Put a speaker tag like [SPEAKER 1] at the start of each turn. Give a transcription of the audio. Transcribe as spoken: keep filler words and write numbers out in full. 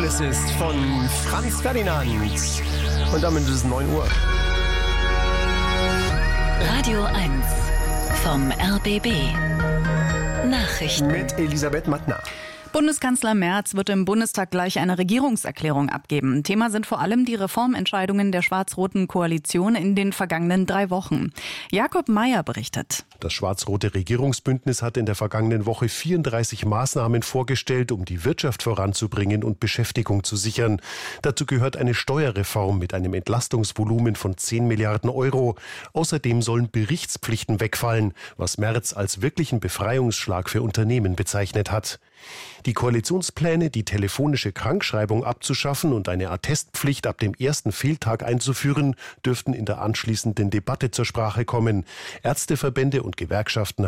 [SPEAKER 1] Cooles ist von Franz Ferdinand. Und damit ist es neun Uhr.
[SPEAKER 2] Radio eins vom R B B. Nachrichten
[SPEAKER 1] Mit Elisabeth Mattner.
[SPEAKER 3] Bundeskanzler Merz wird im Bundestag gleich eine Regierungserklärung abgeben. Thema sind vor allem die Reformentscheidungen der schwarz-roten Koalition in den vergangenen drei Wochen. Jakob Mayer berichtet.
[SPEAKER 4] Das schwarz-rote Regierungsbündnis hat in der vergangenen Woche vierunddreißig Maßnahmen vorgestellt, um die Wirtschaft voranzubringen und Beschäftigung zu sichern. Dazu gehört eine Steuerreform mit einem Entlastungsvolumen von zehn Milliarden Euro. Außerdem sollen Berichtspflichten wegfallen, was Merz als wirklichen Befreiungsschlag für Unternehmen bezeichnet hat. Die Koalitionspläne, die telefonische Krankschreibung abzuschaffen und eine Attestpflicht ab dem ersten Fehltag einzuführen, dürften in der anschließenden Debatte zur Sprache kommen. Ärzteverbände und Gewerkschaften